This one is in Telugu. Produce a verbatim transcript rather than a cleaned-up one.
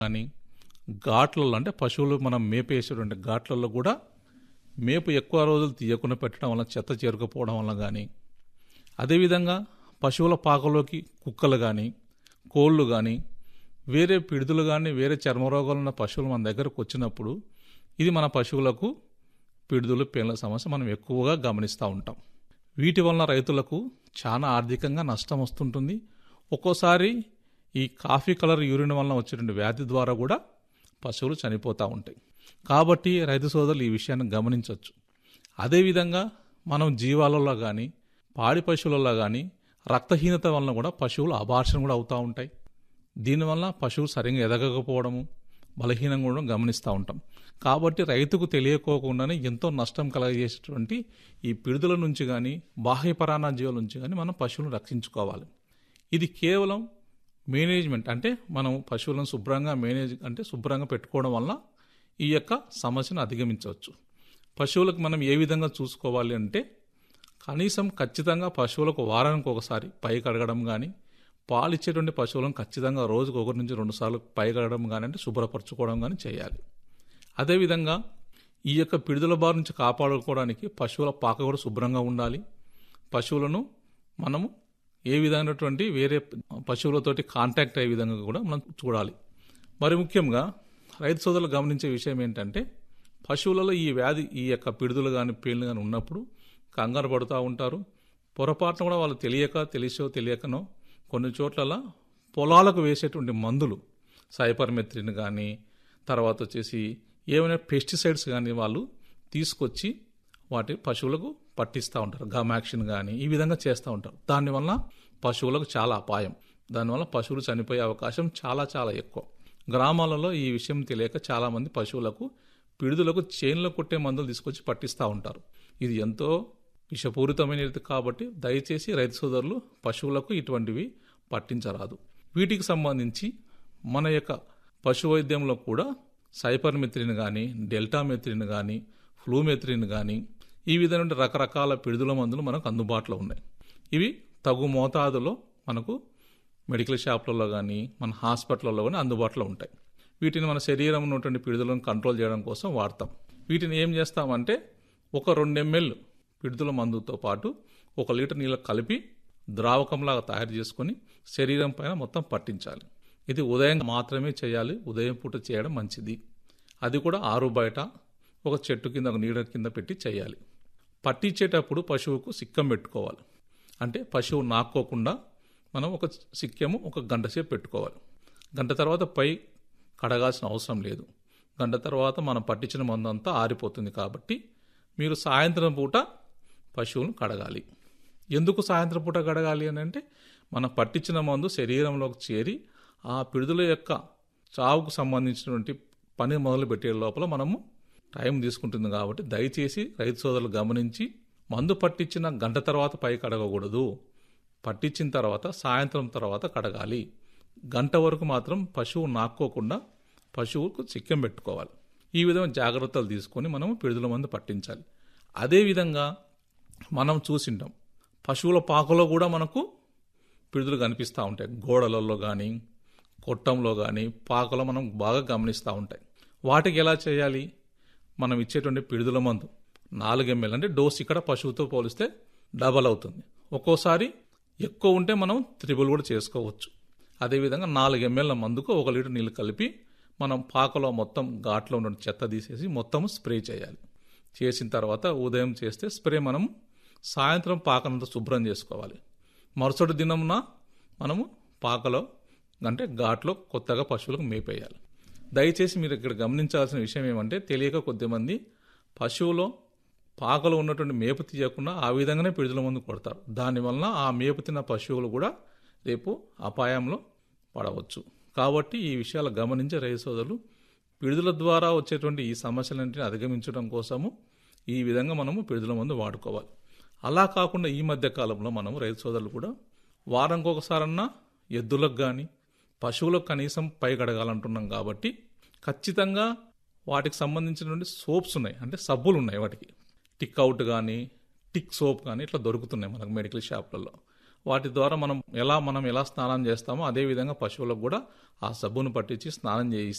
కానీ ఘాట్లలో అంటే పశువులు మనం మేపేసేటువంటి ఘాట్లలో కూడా మేపు ఎక్కువ రోజులు తీయకుండా పెట్టడం వల్ల చెత్త చేరుకుపోవడం వల్ల కానీ, అదేవిధంగా పశువుల పాకలోకి కుక్కలు కానీ కోళ్ళు కానీ వేరే పిడుదులు కానీ వేరే చర్మరోగాలు ఉన్న పశువులు మన దగ్గరకు వచ్చినప్పుడు ఇది మన పశువులకు పిడుదులు పేర్ల సమస్య మనం ఎక్కువగా గమనిస్తూ ఉంటాం. వీటి వలన రైతులకు చాలా ఆర్థికంగా నష్టం వస్తుంటుంది. ఒక్కోసారి ఈ కాఫీ కలర్ యూరిన్ వలన వచ్చేటువంటి వ్యాధి ద్వారా కూడా పశువులు చనిపోతూ ఉంటాయి. కాబట్టి రైతు సోదరులు ఈ విషయాన్ని గమనించవచ్చు. అదేవిధంగా మనం జీవాలలో కానీ పాడి పశువులలో కానీ రక్తహీనత వలన కూడా పశువులు అబార్షన్ కూడా అవుతూ ఉంటాయి. దీనివల్ల పశువులు సరిగ్గా ఎదగకపోవడము బలహీనంగా కూడా గమనిస్తూ ఉంటాం. కాబట్టి రైతుకు తెలియకోకుండానే ఎంతో నష్టం కలగజేసేటువంటి ఈ పిడుదల నుంచి కానీ బాహ్య పరాన్నజీవుల నుంచి కానీ మనం పశువులను రక్షించుకోవాలి. ఇది కేవలం మేనేజ్మెంట్ అంటే మనం పశువులను శుభ్రంగా మేనేజ్ అంటే శుభ్రంగా పెట్టుకోవడం వల్ల ఈ యొక్క సమస్యను అధిగమించవచ్చు. పశువులకు మనం ఏ విధంగా చూసుకోవాలి అంటే కనీసం ఖచ్చితంగా పశువులకు వారానికి ఒకసారి పై కడగడం కానీ, పాలు ఇచ్చేటువంటి పశువులను ఖచ్చితంగా రోజుకు ఒకటి నుంచి రెండు సార్లు పై కడగడం కానీ అంటే శుభ్రపరచుకోవడం కానీ చేయాలి. అదేవిధంగా ఈ యొక్క పిడుదల బారి నుంచి కాపాడుకోవడానికి పశువుల పాక కూడా శుభ్రంగా ఉండాలి. పశువులను మనము ఏ విధమైనటువంటి వేరే పశువులతోటి కాంటాక్ట్ అయ్యే విధంగా కూడా మనం చూడాలి. మరి ముఖ్యంగా రైతు సోదరులు గమనించే విషయం ఏంటంటే పశువులలో ఈ వ్యాధి ఈ యొక్క పిడుదలు కానీ పేర్లు కానీ ఉన్నప్పుడు కంగారు పడుతూ ఉంటారు. పొరపాటున కూడా వాళ్ళు తెలియక తెలిసో తెలియకనో కొన్ని చోట్ల పొలాలకు వేసేటువంటి మందులు సైపర్మెత్రిన్ కానీ తర్వాత వచ్చేసి ఏమైనా పెస్టిసైడ్స్ కానీ వాళ్ళు తీసుకొచ్చి వాటి పశువులకు పట్టిస్తూ ఉంటారు. గమాక్సిన్ కానీ ఈ విధంగా చేస్తూ ఉంటారు. దానివల్ల పశువులకు చాలా అపాయం. దానివల్ల పశువులు చనిపోయే అవకాశం చాలా చాలా ఎక్కువ. గ్రామాలలో ఈ విషయం తెలియక చాలామంది పశువులకు పిడుదలకు చేనులో కొట్టే మందులు తీసుకొచ్చి పట్టిస్తూ ఉంటారు. ఇది ఎంతో విషపూరితమైనది. కాబట్టి దయచేసి రైతు సోదరులు పశువులకు ఇటువంటివి పట్టించరాదు. వీటికి సంబంధించి మన యొక్క పశు వైద్యంలో కూడా సైపర్మెత్రిన్ కానీ డెల్టామెత్రిన్ కానీ ఫ్లూమెత్రిన్ కానీ ఈ విధమైన రకరకాల పిడుదల మందులు మనకు అందుబాటులో ఉన్నాయి. ఇవి తగు మోతాదులో మనకు మెడికల్ షాపులలో కానీ మన హాస్పిటల్లో కానీ అందుబాటులో ఉంటాయి. వీటిని మన శరీరంలో ఉన్నటువంటి పిడుదలను కంట్రోల్ చేయడం కోసం వాడతాం. వీటిని ఏం చేస్తామంటే ఒక రెండు ఎంఎల్ పిడుదల మందుతో పాటు ఒక లీటర్ నీళ్ళు కలిపి ద్రావకంలాగా తయారు చేసుకొని శరీరం పైన మొత్తం పట్టించాలి. ఇది ఉదయం మాత్రమే చేయాలి. ఉదయం పూట చేయడం మంచిది. అది కూడా ఆరు బయట ఒక చెట్టు కింద ఒక నీడ కింద పెట్టి చేయాలి. పట్టించేటప్పుడు పశువుకు సిక్కం పెట్టుకోవాలి. అంటే పశువు నాక్కోకుండా మనం ఒక సిక్కము ఒక గంట సేపు పెట్టుకోవాలి. గంట తర్వాత పై కడగాల్సిన అవసరం లేదు. గంట తర్వాత మనం పట్టించిన మందు అంతా ఆరిపోతుంది. కాబట్టి మీరు సాయంత్రం పూట పశువులను కడగాలి. ఎందుకు సాయంత్రం పూట కడగాలి అని అంటే మనం పట్టించిన మందు శరీరంలోకి చేరి ఆ పిడుదల యొక్క చావుకు సంబంధించినటువంటి పని మొదలు పెట్టే లోపల మనము టైం తీసుకుంటుంది. కాబట్టి దయచేసి రైతు సోదరులు గమనించి మందు పట్టించిన గంట తర్వాత పై కడగకూడదు. పట్టించిన తర్వాత సాయంత్రం తర్వాత కడగాలి. గంట వరకు మాత్రం పశువు నాక్కోకుండా పశువుకు చిక్కెం పెట్టుకోవాలి. ఈ విధమైన జాగ్రత్తలు తీసుకొని మనం పిడుదల మందు పట్టించాలి. అదేవిధంగా మనం చూసింటాం పశువుల పాకలో కూడా మనకు పిడుదలు కనిపిస్తూ ఉంటాయి. గోడలలో కానీ కొట్టంలో కానీ పాకలో మనం బాగా గమనిస్తూ ఉంటాయి. వాటికి ఎలా చేయాలి? మనం ఇచ్చేటువంటి పిడుదల మందు నాలుగు ఎంఎల్ అంటే డోస్ ఇక్కడ పశువుతో పోలిస్తే డబల్ అవుతుంది. ఒక్కోసారి ఎక్కువ ఉంటే మనం త్రిబుల్ కూడా చేసుకోవచ్చు. అదేవిధంగా నాలుగు ఎంఎల్ మందుకు ఒక లీటర్ నీళ్ళు కలిపి మనం పాకలో మొత్తం ఘాట్లో ఉన్న చెత్త తీసేసి మొత్తం స్ప్రే చేయాలి. చేసిన తర్వాత ఉదయం చేస్తే స్ప్రే మనం సాయంత్రం పాకనంతా శుభ్రం చేసుకోవాలి. మరుసటి దినమున మనము పాకలో అంటే ఘాట్లో కొత్తగా పశువులకు మేపేయాలి. దయచేసి మీరు ఇక్కడ గమనించాల్సిన విషయం ఏమంటే తెలియక కొద్దిమంది పశువులో పాకలో ఉన్నటువంటి మేపు తీయకుండా ఆ విధంగానే పిడుదల మందు కొడతారు. దానివల్ల ఆ మేపు తిన్న పశువులు కూడా రేపు అపాయంలో పడవచ్చు. కాబట్టి ఈ విషయాలు గమనించే రైతు సోదరులు పిడుదల ద్వారా వచ్చేటువంటి ఈ సమస్యలన్నింటినీ అధిగమించడం కోసము ఈ విధంగా మనము పిడుదల మందు వాడుకోవాలి. అలా కాకుండా ఈ మధ్య కాలంలో మనము రైతు సోదరులు కూడా వారానికి ఒకసారన్నా ఎద్దులకు కానీ పశువులకు కనీసం పై కడగాలంటున్నాం. కాబట్టి ఖచ్చితంగా వాటికి సంబంధించినటువంటి సోప్స్ ఉన్నాయి, అంటే సబ్బులు ఉన్నాయి. వాటికి టిక్ అవుట్ కానీ టిక్ సోప్ కానీ ఇట్లా దొరుకుతున్నాయి మనకు మెడికల్ షాప్లలో. వాటి ద్వారా మనం ఎలా మనం ఎలా స్నానం చేస్తామో అదే విధంగా పశువులకు కూడా ఆ సబ్బును పట్టించి స్నానం చేయిస్తే